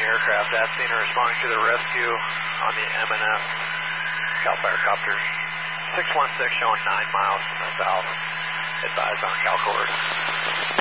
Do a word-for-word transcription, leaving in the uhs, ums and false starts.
aircraft at scene are responding to the rescue on the M N S Cal Firecopter six one six showing nine miles to the south. Advise on Cal course.